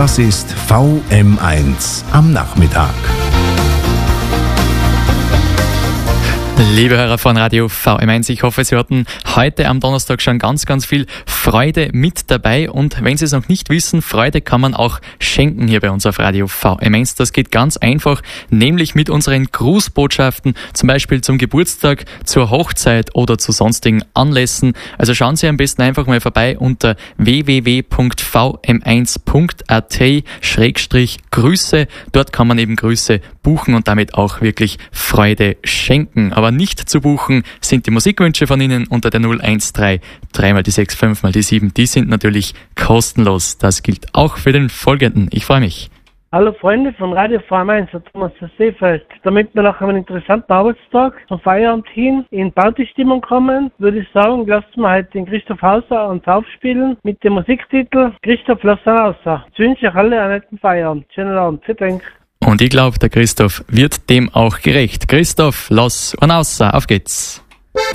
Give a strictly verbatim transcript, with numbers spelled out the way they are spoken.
Das ist V M eins am Nachmittag. Liebe Hörer von Radio V M eins, ich hoffe, Sie hatten heute am Donnerstag schon ganz, ganz viel Freude mit dabei. Und wenn Sie es noch nicht wissen, Freude kann man auch schenken hier bei uns auf Radio V M eins. Das geht ganz einfach, nämlich mit unseren Grußbotschaften, zum Beispiel zum Geburtstag, zur Hochzeit oder zu sonstigen Anlässen. Also schauen Sie am besten einfach mal vorbei unter w w w punkt v m eins punkt a t Schrägstrich Grüße. Dort kann man eben Grüße buchen und damit auch wirklich Freude schenken. Aber nicht zu buchen sind die Musikwünsche von Ihnen unter der null eins drei, drei mal die sechs, fünf mal die sieben. Die sind natürlich kostenlos. Das gilt auch für den folgenden. Ich freue mich. Hallo Freunde von Radio V M eins, Thomas Seefeld. Damit wir nach einem interessanten Arbeitstag zum Feierabend hin in Partystimmung kommen, würde ich sagen, lasst mal heute den Christoph Hauser uns aufspielen mit dem Musiktitel Christoph lass an außer. Ich wünsche euch alle einen netten Feierabend. Schönen Abend. Vielen Dank. Und ich glaube, der Christoph wird dem auch gerecht. Christoph, lass an außer. Auf geht's.